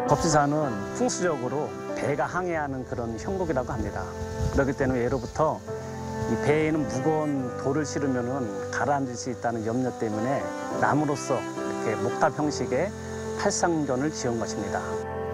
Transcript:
법시사는 풍수적으로 배가 항해하는 그런 형국이라고 합니다. 그렇기 때문에 예로부터 이 배에는 무거운 돌을 실으면 가라앉을 수 있다는 염려 때문에 나무로서 이렇게 목탑 형식의 팔상전을 지은 것입니다.